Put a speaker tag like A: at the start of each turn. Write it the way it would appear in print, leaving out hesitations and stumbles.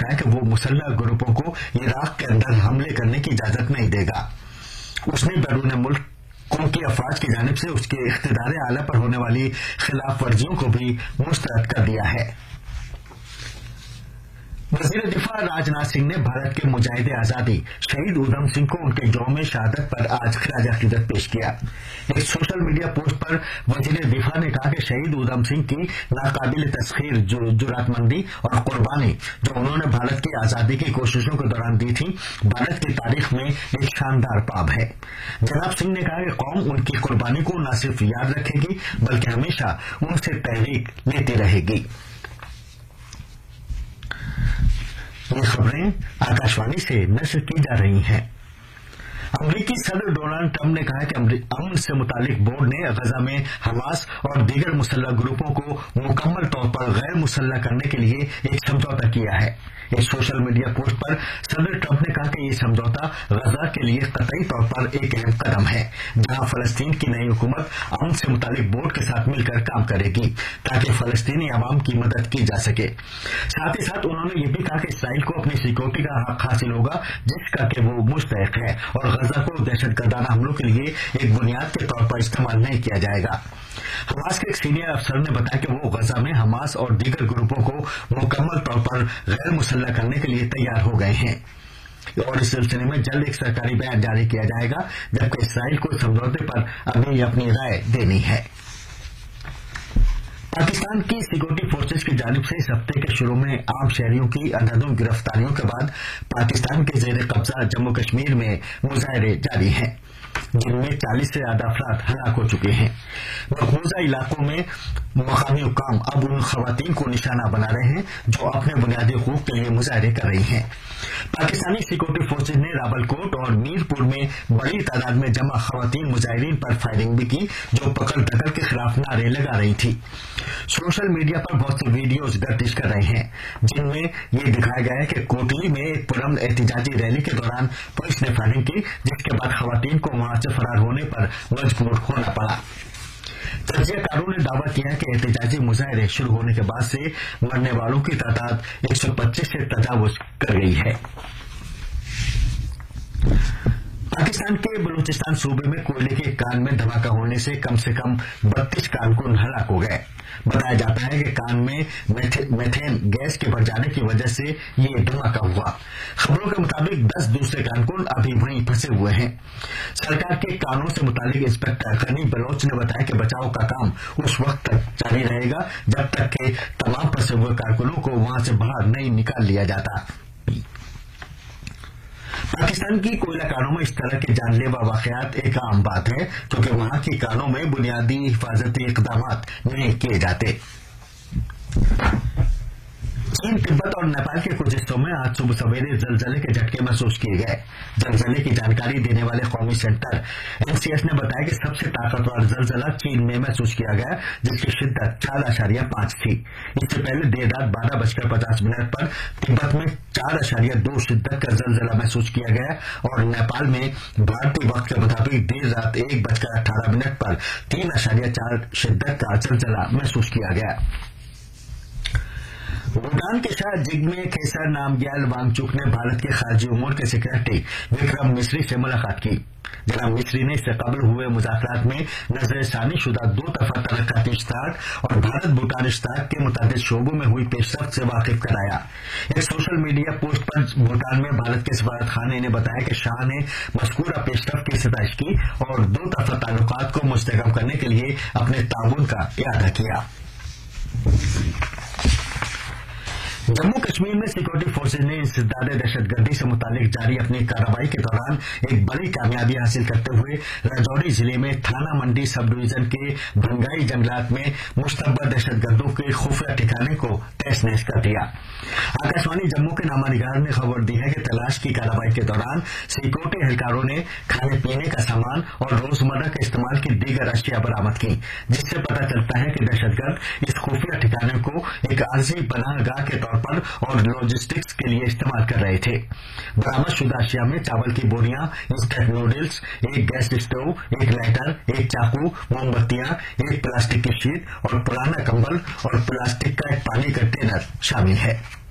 A: बताया कि वो मुसल्लह ग्रुपों को इराक के अंदर हमले करने की इजाजत नहीं देगा। उसने बैरून मुल्क कौम की अफवाज की जानिब से उसके इख्तिदार आला पर होने वाली खिलाफ वर्जियों को भी मुस्तरद कर दिया है। वजीर दिफा राजनाथ सिंह ने भारत के मुजाहिद आजादी शहीद उधम सिंह को उनके यौम शहादत पर आज खराज अकीदत पेश किया। एक सोशल मीडिया पोस्ट पर वजीर दिफा ने कहा कि शहीद उधम सिंह की नाकाबिल तस्खीर जुरातमंदी और कुर्बानी जो उन्होंने भारत की आजादी की कोशिशों के दौरान दी थी, भारत की तारीख में एक शानदार पाब है। जनाब सिंह ने कहा कि कौम उनकी कुर्बानी को न सिर्फ याद रखेगी बल्कि हमेशा उनसे तहरीक लेती रहेगी। ये खबरें आकाशवाणी से नशर की जा रही हैं। अमरीकी सदर डोनाल्ड ट्रंप ने कहा कि अमन से मुतालिक बोर्ड ने गजा में हमास और दीगर मुसल्लह ग्रुपों को मुकम्मल तौर पर गैर मुसल्लह करने के लिए एक समझौता किया है। एक सोशल मीडिया पोस्ट पर सदर ट्रंप ने कहा कि ये समझौता गजा के लिए कतई तौर पर एक अहम कदम है, जहां फलस्तीन की नई हुकूमत अमन से मुतालिक बोर्ड के साथ मिलकर काम करेगी ताकि फलस्तीनी अवाम की मदद की जा सके। साथ ही साथ उन्होंने ये भी कहा कि इसराइल को अपनी सिक्योरिटी का हक हासिल होगा जिसका कि वो मुस्तहक है, और गजा को दहशतगर्दाना हमलों के लिए एक बुनियाद के तौर पर इस्तेमाल नहीं किया जाएगा। हमास के एक सीनियर अफसर ने बताया कि वो गजा में हमास और दीगर ग्रुपों को मुकम्मल तौर पर गैर मुसल्लह करने के लिए तैयार हो गए हैं और इस सिलसिले में जल्द एक सरकारी बयान जारी किया जाएगा, जबकि इसराइल को समझौते पर अभी अपनी राय देनी है। पाकिस्तान की सिक्योरिटी फोर्सेज की जानिब से इस हफ्ते के शुरू में आम शहरियों की अंधाधुंध गिरफ्तारियों के बाद पाकिस्तान के जेर कब्जा जम्मू कश्मीर में मुजाहरे जारी हैं, जिनमें 40 से ज्यादा अफराद हलाक हो चुके हैं। मकबूजा इलाकों में मकामी हुकाम अब उन खवातीन को निशाना बना रहे हैं जो अपने बुनियादी हकूक के लिए मुजाहरे कर रही हैं। पाकिस्तानी सिक्योरिटी फोर्सेज ने रावलकोट और मीरपुर में बड़ी तादाद में जमा खवातीन मुजाहिरीन पर फायरिंग भी की जो पकड़ दखल के खिलाफ नारे लगा रही थी। सोशल मीडिया पर बहुत से वीडियोज गर्दिश कर रहे हैं जिनमें ये दिखाया गया है कि कोटली में एक पुरअमन एहतिजाजी रैली के दौरान पुलिस ने फायरिंग की, जिसके बाद खवातीन को वहां से फरार होने पर मजबूर होना पड़ा। तजियाकारों ने दावा किया कि एहतिजाजी मुजाहरे शुरू होने के बाद से मरने वालों की तादाद 125 से तजावुज कर गई है। पाकिस्तान के बलूचिस्तान सूबे में कोयले के कान में धमाका होने से कम 32 कारकुन हलाक हो गए। बताया जाता है कि कान में मेथेन गैस के भर जाने की वजह से ये धमाका हुआ। खबरों के मुताबिक 10 दूसरे कारकुन अभी वहीं फंसे हुए हैं। सरकार के कानून से मुतालिक इंस्पेक्टर गनी बलोच ने बताया कि बचाव का काम उस वक्त तक जारी रहेगा जब तक कि तमाम फंसे हुए कारकुनों को वहां से बाहर नहीं निकाल लिया जाता। पाकिस्तान की कोयला कानों में इस तरह के जानलेवा वाकयात एक आम बात है क्योंकि वहां की कानों में बुनियादी हिफाजती इकदाम नहीं किए जाते। चीन, तिब्बत और नेपाल के कुछ हिस्सों में आज सुबह सवेरे जलजले के झटके महसूस किए गए। जलजले की जानकारी देने वाले कौमी सेंटर NCS ने बताया कि सबसे ताकतवर जलजला चीन में महसूस किया गया, जिसकी शिद्दत 4.5 थी। इससे पहले देर रात 12:50 पर तिब्बत में 4.2 शिद्दत का जलजला महसूस किया गया और नेपाल में भारतीय वक्त के मुताबिक देर रात 1:18 पर 3.4 शिद्दत का जलजला महसूस किया गया। भूटान के शाह जिग्मे खेसर नामग्याल वांगचुक ने भारत के खारजी उमूर के सेक्रेटरी विक्रम मिस्री से मुलाकात की। जनाब मिस्री ने इससे कबल हुए मुज़ाकरात में नजरसानी शुदा 2 तरफा तरक्याती इश्तराक और भारत भूटान इश्तराक के मुताबिक शोबों में हुई पेशरफ्त से वाकिफ कराया। एक सोशल मीडिया पोस्ट पर भूटान में भारत के सफारत खाने ने बताया कि शाह ने मज़कूरा पेशरफ्त की सताइश की और 2 तरफा ताल्लुकात को मुस्तहकम करने के लिए अपने ताउन का इरादा किया। जम्मू कश्मीर में सिक्योरिटी फोर्सेज ने इंसदाद दहशतगर्दी से मुतालिक जारी अपनी कार्रवाई के दौरान एक बड़ी कामयाबी हासिल करते हुए राजौरी जिले में थाना मंडी सब डिवीजन के भंगाई जंगलात में मुश्तबा दहशतगर्दों के खुफिया ठिकाने को तहस नहस कर दिया। आकाशवाणी जम्मू के नामानिगार ने खबर दी है कि तलाश की कार्रवाई के दौरान सिक्योरिटी एहलकारों ने खाने पीने का सामान और रोजमर्रा के इस्तेमाल की दीगर अशिया बरामद की, जिससे पता चलता है कि दहशतगर्द इस खुफिया ठिकाने को एक आर्जी पनाहगाह के तौर पर और लॉजिस्टिक्स के लिए इस्तेमाल कर रहे थे। बरामद शुदा अशिया में चावल की बोरियां, इंस्टेंट नूडल्स, एक गैस स्टोव, एक लाइटर, एक चाकू, मोमबत्तियां, एक प्लास्टिक की शीट और पुराना कंबल और प्लास्टिक का एक पानी कंटेनर शामिल है।